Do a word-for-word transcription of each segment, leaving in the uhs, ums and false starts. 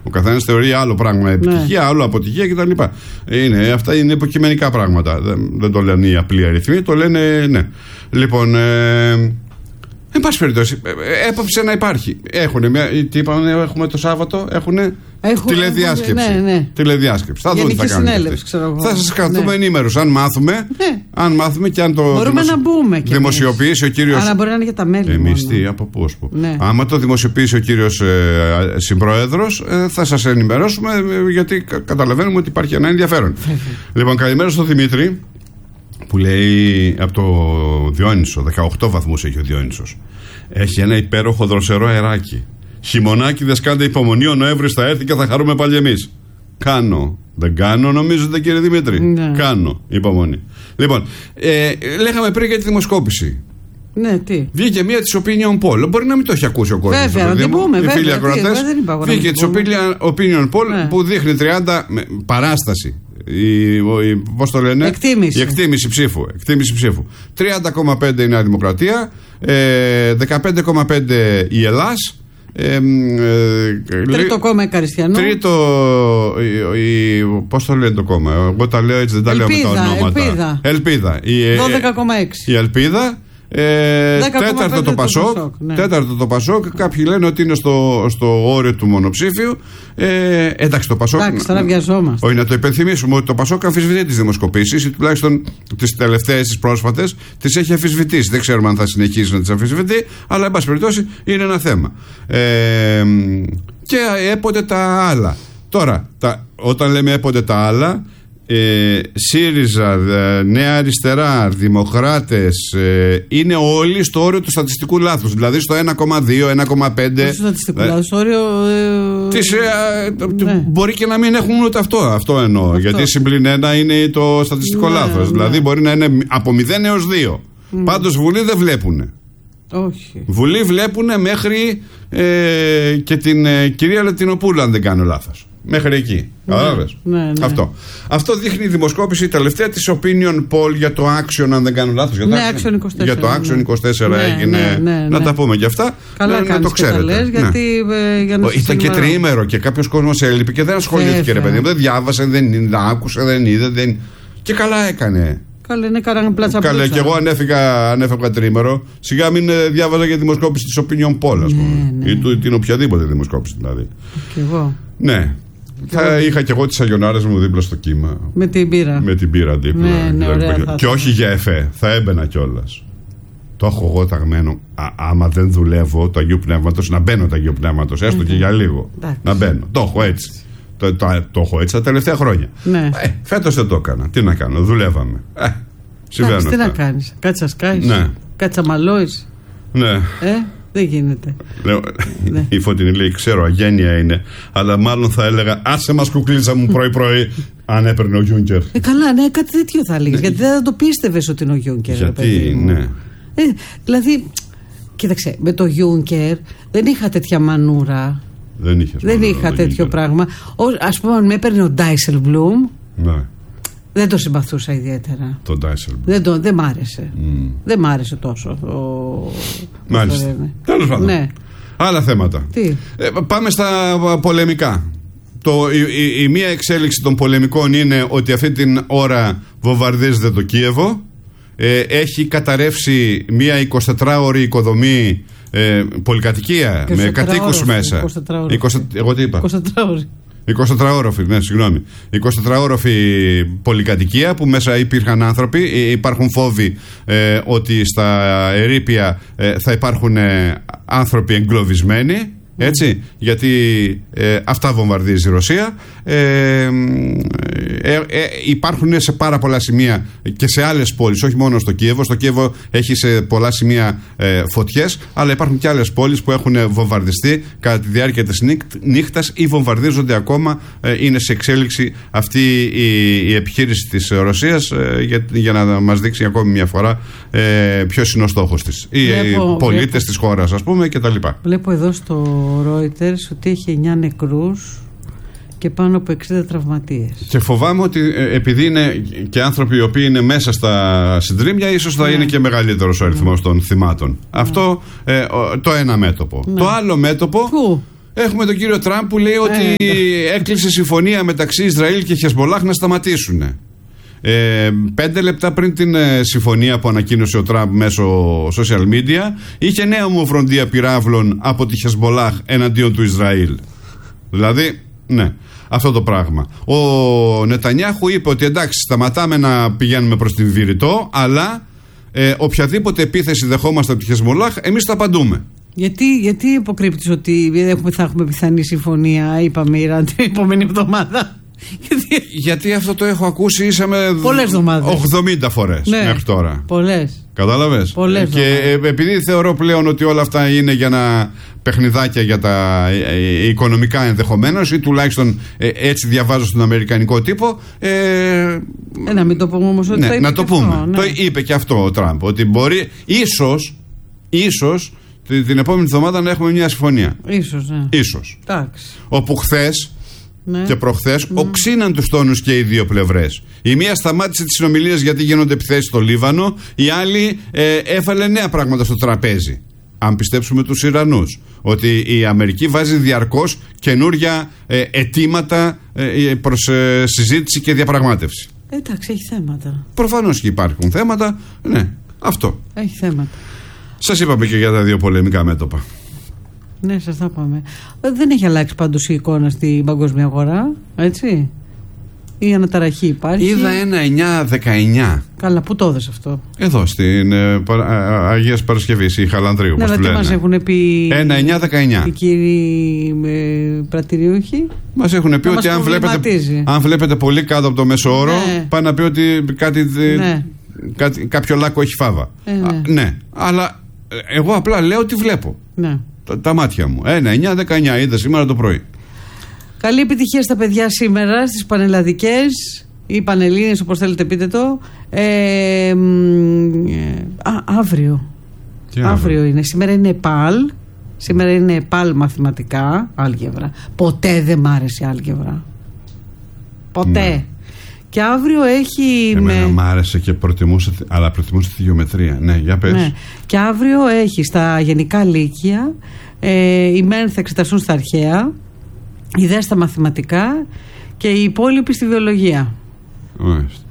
Ο καθένας θεωρεί άλλο πράγμα επιτυχία, ναι. άλλο αποτυχία κτλ. Είναι, αυτά είναι υποκειμενικά πράγματα. Δεν, δεν το λένε οι απλοί αριθμοί, το λένε ναι. Λοιπόν, ε, εν πάση περιπτώσει, έποψε να υπάρχει. Έχουνε μια, τι είπαμε, έχουμε το Σάββατο, έχουνε τηλεδιάσκεψη. Ναι, ναι. Τηλεδιάσκεψη. Θα δούμε τι θα κάνουμε. Θα σας κρατούμε ναι. ενήμερους. Αν μάθουμε, ναι. αν μάθουμε και αν το μπορούμε δημοσιο... να μπούμε και δημοσιοποιήσει ο κύριος. Αλλά μπορεί να είναι για τα μέλη. Εμείς τι, από πού ως πού. Ναι. Άμα το δημοσιοποιήσει ο κύριος ε, συμπρόεδρος, ε, θα σας ενημερώσουμε, ε, γιατί καταλαβαίνουμε ότι υπάρχει ένα ενδιαφέρον. Λοιπόν, καλημέρα στον Δημήτρη, που λέει από το Διόνυσο, δεκαοκτώ βαθμούς έχει ο Διόνυσος. Έχει ένα υπέροχο δροσερό αεράκι. Χειμωνάκι, δεν σκάντε υπομονή, ο Νοέμβρης θα έρθει και θα χαρούμε πάλι εμείς. Κάνω. Δεν κάνω, νομίζετε, κύριε Δημήτρη. Ναι. Κάνω υπομονή. Λοιπόν, ε, λέγαμε πριν για τη δημοσκόπηση. Ναι, τι. Βγήκε μία της Opinion Poll. Μπορεί να μην το έχει ακούσει ο κόσμος. Βέβαια, να την πούμε. Οι φίλοι ακροατές. Βγήκε της Opinion Poll ναι. που δείχνει τριάντα παράσταση. Η, η, πώς το λένε? Εκτίμηση. Η εκτίμηση ψήφου. Εκτίμηση ψήφου. τριάντα κόμμα πέντε η Νέα Δημοκρατία, ε, δεκαπέντε κόμμα πέντε η Ελλάς. Ε, ε, τρίτο κόμμα η Καριστιανό. Τρίτο η, η, πώς το λένε το κόμμα? Εγώ τα λέω έτσι, δεν τα Ελπίδα, λέω με τα ονόματα. Ελπίδα, Ελπίδα. δώδεκα κόμμα έξι η Ελπίδα. Ε, τέταρτο το Πασόκ, το ναι. τέταρτο το Πασόκ. Κάποιοι λένε ότι είναι στο, στο όριο του μονοψήφιου. Ε, εντάξει, το Πασόκ. Εντάξει, τώρα βιαζόμαστε. Όχι, να το υπενθυμίσουμε ότι το Πασόκ αμφισβητεί τις δημοσκοπήσεις ή τουλάχιστον τις τελευταίες, τις πρόσφατες, τις έχει αμφισβητήσει. Δεν ξέρουμε αν θα συνεχίσει να τις αμφισβητεί, αλλά εν πάση περιπτώσει είναι ένα θέμα. Ε, και έποτε τα άλλα. Τώρα, τα, όταν λέμε έποτε τα άλλα. Ε, ΣΥΡΙΖΑ, Νέα Αριστερά, Δημοκράτες, ε, είναι όλοι στο όριο του στατιστικού λάθους. Δηλαδή στο ένα κόμμα δύο, ένα κόμμα πέντε. Το στατιστικό λάθος, στο όριο. Ε, της, ε, ναι. Μπορεί και να μην έχουν ούτε αυτό. Αυτό εννοώ. Αυτό. Γιατί συμπλην ένα είναι το στατιστικό ναι, λάθος. Ναι. Δηλαδή μπορεί να είναι από μηδέν έως δύο. Mm. Πάντως Βουλή δεν βλέπουνε. Όχι. Βουλή βλέπουνε μέχρι ε, και την ε, κυρία Λετινοπούλου, αν δεν κάνω λάθος. Μέχρι εκεί. Κατάλαβες. Ναι, ναι, ναι. Αυτό. Αυτό δείχνει η δημοσκόπηση η τελευταία της Opinion Poll για το Action, αν δεν κάνω λάθος. Για, ναι, το, Action είκοσι τέσσερα, για το Action ναι. είκοσι τέσσερα ναι, έγινε. Ναι, ναι, ναι. Να τα πούμε και αυτά. Καλά, να, να το ξέρετε. Λες, γιατί, ναι. ε, για να Ήταν και τριήμερο και κάποιος κόσμος έλειπε και δεν ασχολήθηκε, ρε παιδί μου. Δεν διάβασε, δεν άκουσε, δεν είδε. Δεν... Και καλά έκανε. Καλά, είναι καρά πλάτσα. Καλά, και εγώ ανέφυγα, ανέφευγα τρίμερο. Σιγά μην διάβαζα για δημοσκόπηση της Opinion Poll, ας πούμε. Ναι, ναι. Ή του, την οποιαδήποτε δημοσκόπηση δηλαδή. Και εγώ. Ναι. Θα είχα και εγώ τις αγιονάρες μου δίπλα στο κύμα. Με την πύρα. Με την πύρα δίπλα. Ναι, ναι, ωραία, και όχι για εφέ. Θα έμπαινα κιόλας. Το έχω εγώ ταγμένο. Α, άμα δεν δουλεύω το Αγίου Πνεύματος, να μπαίνω το Αγίου Πνεύματος, έστω mm-hmm. και για λίγο. Εντάξει. Να μπαίνω. Το έχω έτσι. Το, το, το, το έχω έτσι τα τελευταία χρόνια. Ναι. Ε, φέτος δεν το έκανα. Τι να κάνω, δουλεύαμε. Ε, συμβαίνουν. Τι να κάνεις, κάτσα σκάεις. Ναι. Κάτσα μαλώεις. Ναι. Ε, δεν γίνεται. Λέω, ναι. Η Φωτεινή λέει: ξέρω, αγένεια είναι. Αλλά μάλλον θα έλεγα: άσε μας κουκλίτσα μου πρωί-πρωί, αν έπαιρνε ο Γιούνκερ. Ε, καλά, ναι, κάτι τέτοιο θα έλεγες. Γιατί δεν θα το πίστευες ότι είναι ο Γιούνκερ. Γιατί, ναι. Ε, δηλαδή, κοίταξε, με το Γιούνκερ δεν είχα τέτοια μανούρα. Δεν, είχες δεν μανούρα, είχα τέτοιο Juncker. Πράγμα. Ας πούμε, αν με έπαιρνε ο Ντάισελμπλουμ. Ναι. Δεν το συμπαθούσα ιδιαίτερα. Το Dyson. Δεν, το, δεν μ' άρεσε. Mm. Δεν μ' άρεσε τόσο. Ο... Μάλιστα. Τέλος πάντων. Ναι. Άλλα θέματα. Τι? Ε, πάμε στα πολεμικά. Το, η, η, η μία εξέλιξη των πολεμικών είναι ότι αυτή την ώρα βομβαρδίζεται το Κίεβο. Ε, έχει καταρρεύσει μία εικοσιτετράωρη οικοδομή, ε, πολυκατοικία με κατοίκους μέσα. εικοστή, εγώ τι είπα? εικοσιτετράωρη. εικοσιτετράωροφη, ναι, συγγνώμη. εικοσιτετράωροφη πολυκατοικία που μέσα υπήρχαν άνθρωποι. Υπάρχουν φόβοι ε, ότι στα ερείπια ε, θα υπάρχουν ε, άνθρωποι εγκλωβισμένοι. Έτσι, γιατί ε, αυτά βομβαρδίζει η Ρωσία. Ε, ε, ε, ε, υπάρχουν σε πάρα πολλά σημεία και σε άλλες πόλεις, όχι μόνο στο Κίεβο. Στο Κίεβο έχει σε πολλά σημεία ε, φωτιές, αλλά υπάρχουν και άλλες πόλεις που έχουν βομβαρδιστεί κατά τη διάρκεια της νύχτας ή βομβαρδίζονται ακόμα. Ε, είναι σε εξέλιξη αυτή η, η επιχείρηση της Ρωσίας ε, για, για να μας δείξει ακόμη μια φορά ε, ποιος είναι ο στόχος της. Οι, οι πολίτες της χώρας, ας πούμε, κτλ. Βλέπω εδώ στο Reuters ότι έχει εννιά νεκρούς και πάνω από εξήντα τραυματίες. Και φοβάμαι ότι ε, επειδή είναι και άνθρωποι οι οποίοι είναι μέσα στα συντρίμμια, ίσως θα ναι. είναι και μεγαλύτερος ο αριθμός ναι. των θυμάτων. Ναι. Αυτό ε, το ένα μέτωπο. Ναι. Το άλλο μέτωπο. Πού? Έχουμε τον κύριο Τραμπ που λέει ότι έκλεισε συμφωνία μεταξύ Ισραήλ και Χεσμολάχ να σταματήσουν. Ε, πέντε λεπτά πριν την ε, συμφωνία που ανακοίνωσε ο Τραμπ μέσω social media, είχε νέα ομοφροντία πυράβλων από τη Χεσμολάχ εναντίον του Ισραήλ. Δηλαδή, ναι, αυτό το πράγμα. Ο Νετανιάχου είπε ότι εντάξει, σταματάμε να πηγαίνουμε προς την Βηρητό, αλλά ε, οποιαδήποτε επίθεση δεχόμαστε από τη Χεσμολάχ, εμείς τα απαντούμε. Γιατί, γιατί υποκρύπτεις ότι έχουμε, θα έχουμε πιθανή συμφωνία, είπαμε, Ιράν την επόμενη εβδομάδα? Γιατί... Γιατί αυτό το έχω ακούσει, ήσαμε πολλές εβδομάδες, ογδόντα φορές, ναι, μέχρι τώρα. Πολλές. Κατάλαβες. Πολλές και ε, επειδή θεωρώ πλέον ότι όλα αυτά είναι για να παιχνιδάκια για τα ε, ε, οικονομικά ενδεχομένως, ή τουλάχιστον ε, έτσι διαβάζω στον αμερικανικό τύπο. Ε, ε, να μην το πούμε όμως ότι ναι, το είπε να το και πούμε. Αυτό, ναι. Το είπε και αυτό ο Τραμπ. Ότι μπορεί ίσως, ίσως την, την επόμενη εβδομάδα να έχουμε μια συμφωνία. Ίσως, ναι. Ίσως. Εντάξει. Όπου χθες, ναι, και προχθές mm. οξύναν τους τόνους και οι δύο πλευρές. Η μία σταμάτησε τις συνομιλίες γιατί γίνονται επιθέσεις στο Λίβανο, η άλλη ε, έφαλε νέα πράγματα στο τραπέζι. Αν πιστέψουμε τους Ιρανούς, ότι η Αμερική βάζει διαρκώς καινούρια ε, αιτήματα ε, προς ε, συζήτηση και διαπραγμάτευση. Εντάξει, έχει θέματα. Προφανώς και υπάρχουν θέματα. Ναι, αυτό. Έχει θέματα. Σας είπαμε και για τα δύο πολεμικά μέτωπα. Ναι, σας τα πάμε. Δεν έχει αλλάξει πάντως η εικόνα στην παγκόσμια αγορά, έτσι. Η αναταραχή υπάρχει. Είδα ένα εννιά δεκαεννιά. Καλά, πού το έδωσε αυτό? Εδώ στην ε, πα, α, Αγίας Παρασκευής, η Χαλανδρίου. Ναι, αλλά τι μας έχουν πει ένα εννιά δεκαεννιά. οι κύριοι ε, πρατηριούχοι? Μας έχουν πει ότι αν βλέπετε, αν βλέπετε πολύ κάτω από το μέσο όρο, ναι, πάει να πει ότι κάτι, ναι, κάτι, κάποιο λάκκο έχει φάβα. Ε, ναι. Α, ναι, αλλά εγώ απλά λέω ότι βλέπω. Ναι. Τα, τα μάτια μου. ένα εννιά δεκαεννιά είδα σήμερα το πρωί. Καλή επιτυχία στα παιδιά σήμερα, στις πανελλαδικές ή πανελλήνες, όπως θέλετε πείτε το. Ε, ε, α, αύριο. αύριο. Αύριο είναι. Σήμερα είναι ΕΠΑΛ. Σήμερα είναι ΕΠΑΛ μαθηματικά, άλγευρα. Ποτέ δεν μ' άρεσε η άλγευρα. Ποτέ. Ναι. Και αύριο έχει. Εμένα με... μ' άρεσε και προτιμούσα, αλλά προτιμούσα τη γεωμετρία. Ναι, για πες. Ναι. Και αύριο έχει στα γενικά λύκεια, ε, οι μεν θα εξεταστούν στα αρχαία, οι δε στα μαθηματικά και οι υπόλοιποι στη βιολογία. Μάλιστα.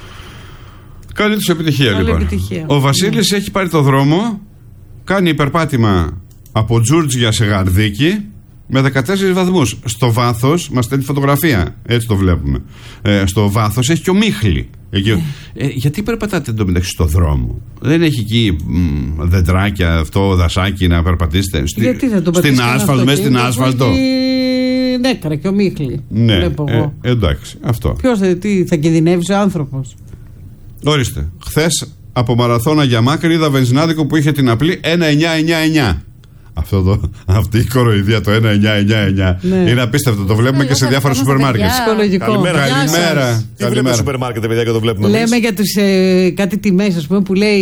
Καλή τους επιτυχία. Καλή λοιπόν. επιτυχία. Ο Βασίλης, ναι, έχει πάρει το δρόμο, κάνει υπερπάτημα από Τζούρτζια σε Γαρδίκη με δεκατέσσερις βαθμούς. Στο βάθος, μας στέλνει φωτογραφία, έτσι το βλέπουμε. Ε, στο βάθος έχει και ο Μίχλη. Εκεί, ε, γιατί περπατάτε εντωμεταξύ στο δρόμο? Δεν έχει εκεί μ, δεντράκια, αυτό, δασάκι να περπατήσετε? Στη, γιατί δεν το στην άσφαλτο, μέσα στην άσφαλτο. Ναι, κρα και ο Μίχλη. Ναι, ε, εντάξει, αυτό. Ποιος τι, θα κινδυνεύσει ο άνθρωπος? Ορίστε, χθες από Μαραθώνα για Μάκρη είδα βενζινάδικο που είχε την απλή ένα εννιά εννιά εννιά. Αυτό το, αυτή η κοροϊδία, το ένα εννιά εννιά εννιά, ναι, είναι απίστευτο. Το βλέπουμε και σε διάφορα σούπερ μάρκετ. Καλημέρα. Καλημέρα. Τι βλέπουμε σούπερ μάρκετ, παιδιά, και το βλέπουμε. Λέμε εμείς για τους, ε, κάτι τιμές, ας πούμε, που λέει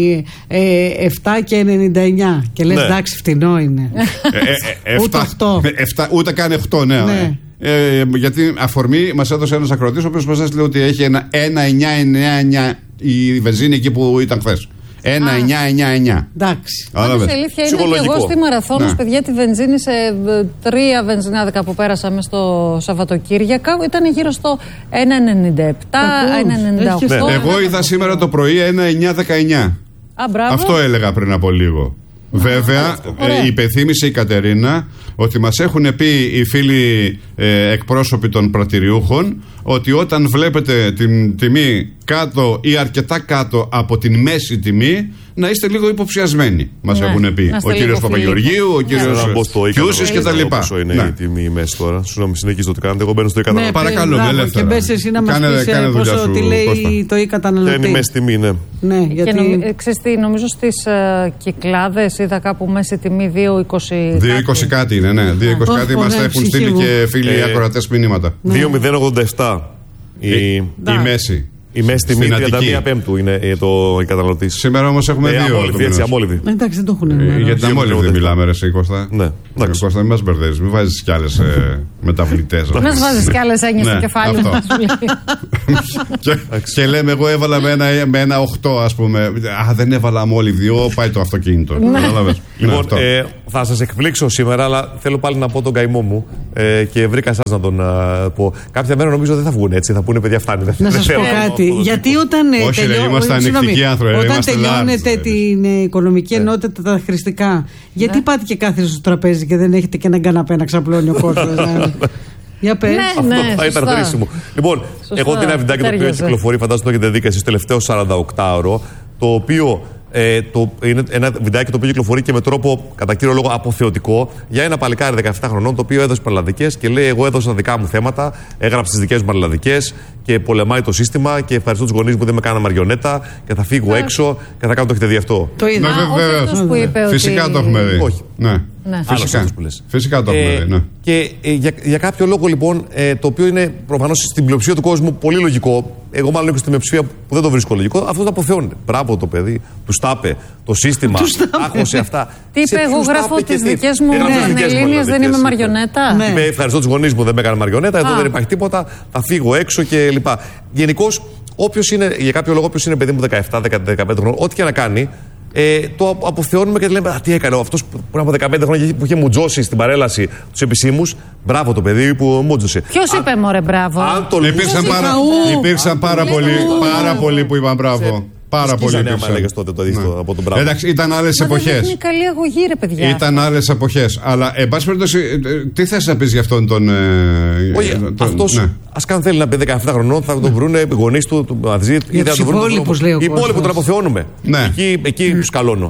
ε, επτά και ενενήντα εννιά. Και λες, ναι, εντάξει, φτηνό είναι. ε, ε, ε, ούτε οκτώ. Ούτε καν οκτώ, ναι. ναι. Ε, γιατί αφορμή μας έδωσε ένας ακροατής, ο οποίος μας έστειλε ότι έχει ένα ένα εννιά εννιά εννιά η βενζίνη εκεί που ήταν χθες. ένα εννιά εννιά εννιά. Εντάξει. Η αλήθεια είναι ότι εγώ στη Μαραθώνος, ναι, παιδιά, τη βενζίνη σε τρία βενζινάδικα που πέρασαμε στο Σαββατοκύριακο ήταν γύρω στο ένα ενενήντα επτά, ένα ενενήντα οκτώ. Ναι. Εγώ είδα σήμερα το πρωί ένα εννιά δεκαεννιά. Α, μπράβο. Αυτό έλεγα πριν από λίγο. Βέβαια, ε, υπενθύμησε η Κατερίνα ότι μας έχουν πει οι φίλοι ε, εκπρόσωποι των πρατηριούχων ότι όταν βλέπετε την τιμή κάτω ή αρκετά κάτω από την μέση τιμή, να είστε λίγο υποψιασμένοι, μας, ναι, έχουν πει. Ο κύριος Παπαγεωργίου, ο κύριος Κιούσης και τα λοιπά. Πόσο είναι, ναι, η τιμή η μέση τώρα? Συγγνώμη, συνεχίζετε το κάνετε. Εγώ μπαίνω στο e-καταναλωτή. Ναι, παρακαλούμε, ελεύθερα. Και μπες εσύ να μας πεις πόσο τι λέει το e-καταναλωτή. Είναι η μέση τιμή, ναι. Ναι, γιατί... Και νομι... ξέρεις τι, νομίζω στις uh, Κυκλάδες είδα κάπου μέση τιμή δύο είκοσι δύο είκοσι κάτι είναι, ναι. δύο είκοσι κάτι μας έχουν στείλει και φίλοι ακροατές μηνύματα. δύο μηδέν ογδόντα επτά η μέση. Η Η μέση τιμή τριάντα μία Πέμπτου είναι το καταναλωτή. Σήμερα όμως έχουμε ε, δύο. Αμόλυβδη, έτσι, αμόλυβδη. Εντάξει, δεν το έχουν ε, για την αμόλυβδη μιλάμε, ρε εσύ Κώστα. Ναι. Κώστα, μην μας μπερδεύεις, μην βάζεις κι άλλες ε, μεταβλητές. Μην μας βάζεις κι άλλες έννοιες στο κεφάλι μας. Και λέμε, εγώ έβαλα με ένα οκτώ, ας πούμε. Α, δεν έβαλα αμόλυβδη, ω, πάει το αυτοκίνητο. Λοιπόν, θα σας εκπλήξω σήμερα, αλλά θέλω πάλι να πω τον καημό μου και βρήκα εσάς να τον πω. Κάποια μέρα νομίζω δεν θα βγουν έτσι, θα πούνε παιδιά φτάνει. Να σας πω κάτι. Γιατί όταν τελειώνετε την οικονομική ενότητα, τα χρηστικά, γιατί πάτε και κάθεστε στο τραπέζι και δεν έχετε και έναν καναπέ να ξαπλώνει ο κόσμος? Για πες. Αυτό θα ήταν χρήσιμο. Λοιπόν, εγώ έχω ένα βιντεάκι το οποίο κυκλοφορεί, φαντάζομαι το έχετε δει και εσείς, το τελευταίο σαρανταοκτάωρο, το οποίο Ε, το, είναι ένα βιντεάκι το οποίο κυκλοφορεί και με τρόπο κατά κύριο λόγο αποθεωτικό για ένα παλικάρι δεκαεπτά χρονών το οποίο έδωσε πανελλαδικές και λέει: εγώ έδωσα δικά μου θέματα, έγραψε τις δικές μου πανελλαδικές και πολεμάει το σύστημα και ευχαριστώ τους γονείς μου που δεν με κάναν μαριονέτα και θα φύγω yeah. έξω και θα κάνω. Το έχετε δει αυτό? Το είδα. Ναι, φυσικά ότι... το έχουμε δει. Όχι. Ναι. Ναι. Φυσικά. Φυσικά το έχουμε δει. Ναι. Και ε, για, για κάποιο λόγο λοιπόν, ε, το οποίο είναι προφανώς στην πλειοψηφία του κόσμου πολύ λογικό, εγώ μάλλον έχω στην πλειοψηφία που δεν το βρίσκω λογικό, αυτό το αποθεώνει. Μπράβο το παιδί, του τάπε, το σύστημα, άχωσε αυτά. Τι είπε, εγώ γράφω τις δικές μου πανελλήνιες, δεν είμαι μαριονέτα. Ναι. Είπε, ευχαριστώ τους γονείς μου, δεν με έκανα μαριονέτα, εδώ δεν υπάρχει τίποτα, θα φύγω έξω κλπ. Γενικώς, όποιος είναι, για κάποιο λόγο, όποιος είναι παιδί μου δεκαεπτά δεκαπέντε χρόνων, ό,τι και να κάνει, Ε, το αποθεώνουμε και λέμε: α, τι έκανε αυτός που πριν από δεκαπέντε χρόνια που είχε μουτζώσει στην παρέλαση τους επισήμους. Μπράβο το παιδί που μούτζωσε. Ποιος είπε μωρέ μπράβο? Αν το υπήρξαν πάρα, υπήρξαν πάρα πολλοί, πάρα πολλοί που είπαν μπράβο. Πάρα πολύ. Ναι, άμα έλεγες τότε το αντίθετο από τον μπράβο. Εντάξει, ήταν άλλες εποχές. Είναι καλή αγωγή, ρε παιδιά. Ήταν άλλες εποχές. Αλλά, εν πάση περιπτώσει, τι θες να πεις για αυτόν τον. Όχι, αυτός, ναι. Ας καν θέλει να πει δεκαεπτά χρονών, θα τον βρούνε οι γονείς του, του μαζί. Για τους υπόλοιπους, λέει ο κόσμος. Οι υπόλοιποι τον αποθεώνουμε. Ναι. Εκεί, εκεί τους καλώνω.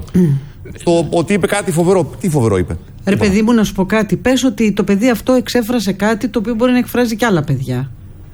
Το ότι είπε κάτι φοβερό. Τι φοβερό είπε? Ρε παιδί μου, να σου πω κάτι. Πες ότι το παιδί αυτό εξέφρασε κάτι το οποίο μπορεί να εκφράζει και άλλα παιδιά.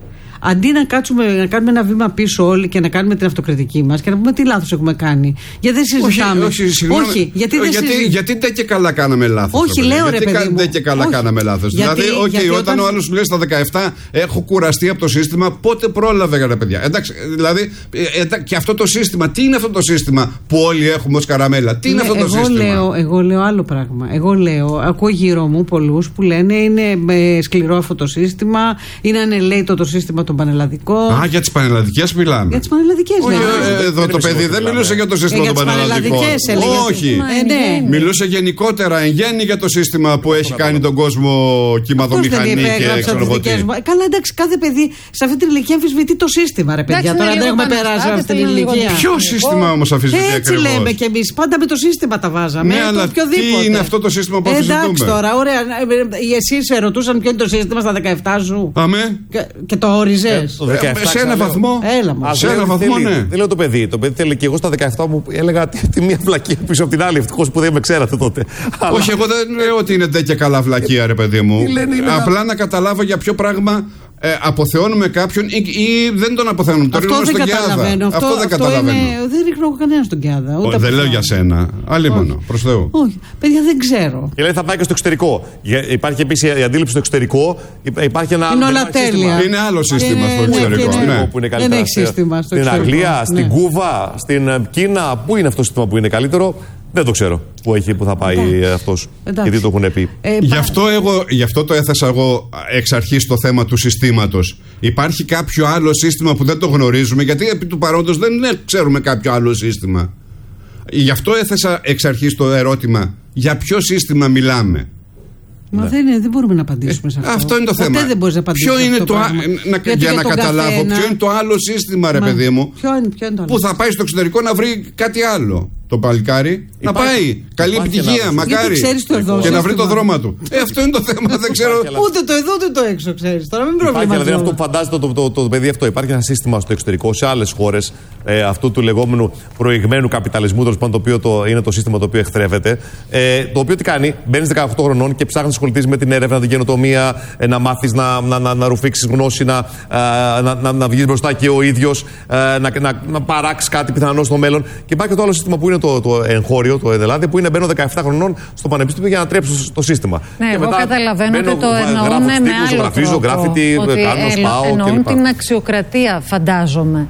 Αντί να κάτσουμε να κάνουμε ένα βήμα πίσω όλοι και να κάνουμε την αυτοκριτική μας και να πούμε τι λάθος έχουμε κάνει. Γιατί δεν συζητάμε. Όχι, όχι, όχι γιατί δεν γιατί, συζη... γιατί δεν και καλά κάναμε λάθος. Όχι, λέω ρε παιδί μου. Δεν και καλά όχι. κάναμε λάθος. Γιατί, δηλαδή, okay, γιατί όταν, όταν ο άλλος σου λέει στα δεκαεπτά έχω κουραστεί από το σύστημα, πότε πρόλαβε για τα παιδιά. Εντάξει, δηλαδή, ε, και αυτό το σύστημα, τι είναι αυτό το σύστημα που όλοι έχουμε ως καραμέλα, τι είναι ναι, αυτό το εγώ σύστημα. Λέω, εγώ λέω άλλο πράγμα. Εγώ λέω, ακούω γύρω μου πολλούς που λένε είναι σκληρό αυτό το σύστημα, είναι ανελαίτο το σύστημα των πανελλαδικών. Α, για τις πανελλαδικές μιλάμε. Για τις πανελλαδικές λέμε. Εδώ το παιδί δεν μιλούσε για το σύστημα των πανελλαδικών. Όχι. Μιλούσε γενικότερα εν γέννη για το σύστημα που έχει κάνει τον κόσμο κυματομηχανή και ξέρω εγώ τι. Καλά, εντάξει, κάθε παιδί σε αυτή την ηλικία αμφισβητεί το σύστημα, ρε παιδιά. Τώρα δεν έχουμε περάσει αυτή την ηλικία. Ποιο σύστημα όμως αμφισβητεί ακριβώς? Έτσι λέμε κι εμείς. Πάντα με το σύστημα τα βάζαμε. Ναι, αλλά τι είναι αυτό το σύστημα που αμφισβητούμε? Εντάξει τώρα, ωραία. Εσείς σε ρωτούσαν ποιο είναι το σύστημα στα δεκαεπτά σου. Αμέ. Και το όριζες. Σε ένα βαθμό. Έλα μου. Σε ένα βαθμό, ναι. Δεν λέω το παιδί. Το παιδί θέλει και εγώ στα δεκαεπτά μου έλεγα τη μία βλακία πίσω από την άλλη. Ευτυχώς που δεν με ξέρατε τότε. Όχι, εγώ δεν λέω ότι είναι ντε και καλά βλακία, ρε παιδί μου. Απλά να καταλάβω για ποιο πράγμα ε, αποθεώνουμε κάποιον ή, ή δεν τον αποθεώνουμε. Το ρίχνουμε στον Κιάδα. Αυτό, αυτό δεν καταλαβαίνω. Είναι, δεν ρίχνω κανένα στον Κιάδα. Ο, δεν λέω για σένα. Αλλήμωνο. Προς Θεού. Όχι. Παιδιά, δεν ξέρω. Και λέει θα πάει και στο εξωτερικό. Υπάρχει επίσης η αντίληψη στο εξωτερικό. Υπάρχει ένα είναι όλα τέλεια. Είναι άλλο σύστημα στο εξωτερικό. Δεν έχει σύστημα στο εξωτερικό. Στην Αγγλία, στην Κούβα, στην Κίνα. Πού είναι αυτό το σύστημα που είναι καλύτερο? Δεν το ξέρω που, έχει, που θα πάει αυτός. Γιατί το έχουν πει. Ε, γι, αυτό εγώ, γι' αυτό το έθεσα εγώ εξ αρχής το θέμα του συστήματος. Υπάρχει κάποιο άλλο σύστημα που δεν το γνωρίζουμε, γιατί επί του παρόντος δεν ξέρουμε κάποιο άλλο σύστημα. Γι' αυτό έθεσα εξ αρχής το ερώτημα, για ποιο σύστημα μιλάμε. Μα ναι. δεν, είναι, δεν μπορούμε να απαντήσουμε σε αυτό. Αυτό είναι το θέμα. Ποτέ δεν μπορείς να απαντήσεις. Ποιο είναι αυτό το, α... να... για, για να καταλάβω, καθένα... ποιο είναι το άλλο σύστημα, ρε Μα... παιδί μου, ποιο είναι, ποιο είναι το άλλο που θα πάει στο εξωτερικό να βρει κάτι άλλο. Το παλικάρι υπάρχει, να πάει. Καλή επιτυχία, μακάρι. Και να βρει το δρόμο του. Ε, αυτό είναι το θέμα. Δεν ξέρω. Ούτε το εδώ ούτε το έξω, ξέρεις. Τώρα μην προβληματίζουμε. Δηλαδή αυτό που φαντάζεται το, το, το, το παιδί αυτό. Υπάρχει ένα σύστημα στο εξωτερικό, σε άλλες χώρες ε, αυτού του λεγόμενου προηγμένου καπιταλισμού, τέλος πάντων, το οποίο το, είναι το σύστημα το οποίο εχθρεύεται. Ε, το οποίο τι κάνει, μπαίνεις δεκαοκτώ χρονών και ψάχνεις να ασχοληθείς με την έρευνα, την καινοτομία, ε, να μάθεις να, να, να, να ρουφήξεις γνώση, να, ε, να, να, να βγεις μπροστά και ο ίδιος, ε, να, να, να παράξεις κάτι πιθανό στο μέλλον. Και υπάρχει και το άλλο σύστημα που είναι το, το εγχώριο, το Εδελάδη, που είναι μπαίνω δεκαεπτά χρονών στο πανεπιστήμιο για να τρέψω το σύστημα. Ναι, και εγώ καταλαβαίνω ότι το εννοούν με άλλο τρόπο. Γράφω, γράφω, ότι κάνω, σπάω εννοούν κλπ. την αξιοκρατία, φαντάζομαι.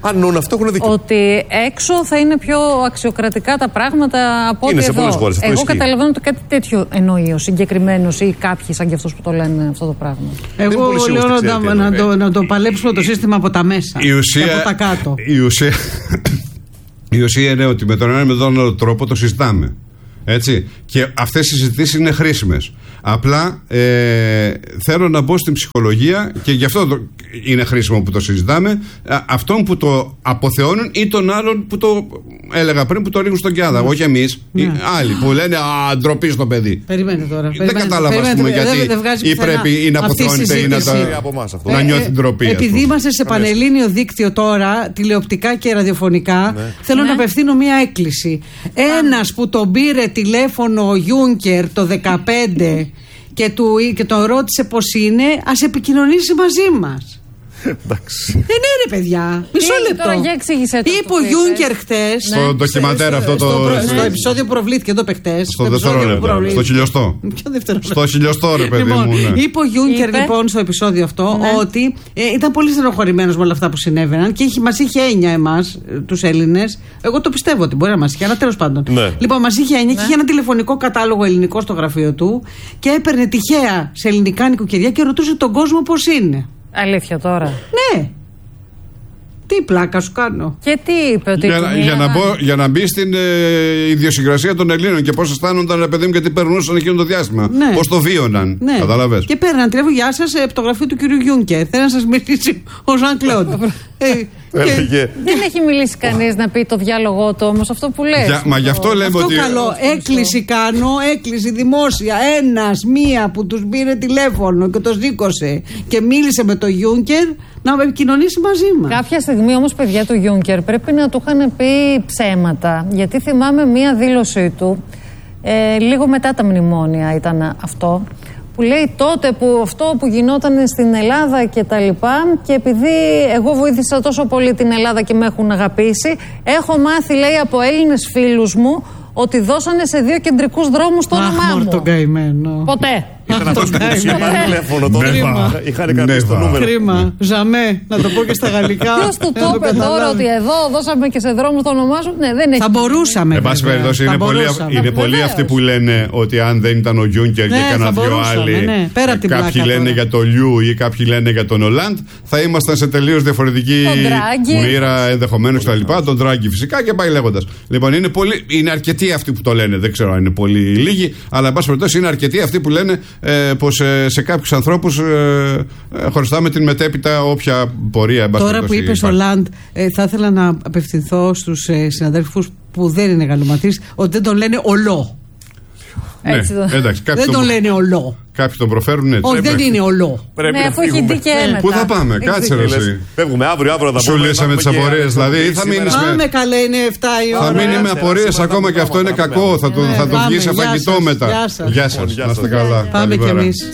Αν νοούν αυτό, έχουν δίκιο. Ότι έξω θα είναι πιο αξιοκρατικά τα πράγματα από είναι ό,τι σε εδώ. πολλές χώρες. Εγώ ισχύει. καταλαβαίνω ότι κάτι τέτοιο εννοεί ο συγκεκριμένος ή κάποιοι σαν και αυτούς που το λένε αυτό το πράγμα. Εγώ λέω να, να, να, το, να το παλέψουμε το σύστημα από τα μέσα. Η ουσία, και από τα κάτω. Η ουσία, η ουσία είναι ότι με τον ένα με τον άλλο τρόπο το συζητάμε. Έτσι. Και αυτές οι συζητήσεις είναι χρήσιμες. Απλά ε, θέλω να μπω στην ψυχολογία και γι' αυτό το, είναι χρήσιμο που το συζητάμε. Α, αυτόν που το αποθεώνουν ή τον άλλον που το έλεγα πριν που το ρίχνουν στον Κιάδα. Ναι. Όχι εμείς, ναι. Οι άλλοι που λένε α, ντροπή στο παιδί. Περιμένετε τώρα. Δεν κατάλαβα ας πούμε γιατί δεν, δεν ή πρέπει ή να αποθεώνεται ή να, το, ε, να νιώθει ντροπή. Επειδή είμαστε σε πανελλήνιο δίκτυο τώρα, τηλεοπτικά και ραδιοφωνικά, ναι. θέλω ναι. να απευθύνω μία έκκληση. Ένας που τον πήρε τηλέφωνο ο Γιούνκερ το δεκαπέντε και, του, και τον ρώτησε πώς είναι, ας επικοινωνήσει μαζί μας. Εντάξει. Δεν είναι ρε παιδιά. Μισό λεπτό. Είπε ο Γιούνκερ χτες. Στο ντοκιμαντέρ αυτό το. Στο επεισόδιο που προβλήθηκε εδώ παιχτές. Στο δευτερόλεπτο. Στο χιλιοστό. Στο χιλιοστό, ρε παιδί μου. Είπε ο Γιούνκερ λοιπόν στο επεισόδιο αυτό ότι ήταν πολύ στενοχωρημένος με όλα αυτά που συνέβαιναν και μας είχε έννοια εμάς, τους Έλληνες. Εγώ το πιστεύω ότι μπορεί να μας είχε, αλλά τέλος πάντων. Λοιπόν, μας είχε έννοια και είχε ένα τηλεφωνικό κατάλογο ελληνικό στο γραφείο του και έπαιρνε τυχαία σε ελληνικά νοικοκυριά και ρωτούσε τον κόσμο πώς είναι. Αλήθεια τώρα. Ναι. Τι πλάκα σου κάνω. Και τι είπε ότι. Για, για, να, μπω, για να μπει στην ε, ιδιοσυγκρασία των Ελλήνων και πώς αισθάνονταν, ρε παιδί μου, γιατί περνούσαν εκείνο το διάστημα. Ναι. Πώς το βίωναν. Ναι. Καταλαβες. Και παίρναν τηλέφωνο, γεια σας, από το γραφείο του κυρίου Γιούνκερ. Θέλω να σας μιλήσει ο Ζαν Κλοντ. Δεν έχει μιλήσει κανείς να πει το διάλογό του όμως αυτό που λες. Για, μα γι' αυτό λέμε αυτό ότι. Καλό. Έκκληση κάνω, έκκληση δημόσια. Ένας, μία που τους πήρε τηλέφωνο και το σήκωσε και μίλησε με το Γιούνκερ να επικοινωνήσει μαζί μας. Κάποια στιγμή όμως, παιδιά, του Γιούνκερ πρέπει να του είχαν πει ψέματα. Γιατί θυμάμαι μία δήλωσή του, ε, λίγο μετά τα μνημόνια ήταν αυτό, που λέει τότε που αυτό που γινόταν στην Ελλάδα και τα λοιπά, και επειδή εγώ βοήθησα τόσο πολύ την Ελλάδα και με έχουν αγαπήσει, έχω μάθει, λέει, από Έλληνες φίλους μου ότι δώσανε σε δύο κεντρικούς δρόμους το όνομά μου. Αχ, καημένο. Ποτέ. Ήταν αυτό που είχε πάρει τηλέφωνο τώρα. Είχαν κρατήσει το νούμερο. Κρίμα. Ζαμέ, να το πω και στα γαλλικά. Ποιος του το είπε τώρα ότι εδώ δώσαμε και σε δρόμους το όνομά σου? Ναι, δεν έχει. Θα μπορούσαμε. Εν πάση περιπτώσει, είναι πολλοί αυτοί που λένε ότι αν δεν ήταν ο Γιούνκερ και κανένα δυο άλλοι, κάποιοι λένε για τον Λιού ή κάποιοι λένε για τον Ολάντ, θα ήμασταν σε τελείως διαφορετική μοίρα ενδεχομένως κτλ. Τον Ντράγκη φυσικά και πάει λέγοντας. Λοιπόν, είναι αρκετοί αυτοί που το λένε. Δεν ξέρω αν είναι πολύ λίγοι, αλλά εν πάση περιπτώσει είναι αρκετοί αυτοί που λένε ε, πως ε, σε κάποιους ανθρώπους ε, ε, χωριστάμε την μετέπειτα όποια πορεία. Τώρα που είπες ο Λαντ, ε, θα ήθελα να απευθυνθώ στους ε, συναδέλφους που δεν είναι γαλλοματείς, ότι δεν τον λένε ολό. Ναι, εντάξει, δεν τον, τον λένε ολό. Κάποιοι τον προφέρουν έτσι. Όχι, δεν είναι ολό. Ναι, αφού έχει δει και έμετα. Πού θα πάμε, κάτσε ρε εσύ. Φεύγουμε αύριο, αύριο θα πούμε. Σου λύσαμε τις απορίες, δηλαδή. Ή θα μείνεις με. Πάμε καλέ, είναι εφτά η ώρα. Θα μείνει με απορίες ακόμα και αυτό είναι κακό. Θα το βγει σε φαγητό μετά. Γεια σας. Να είστε καλά. Πάμε κι εμείς.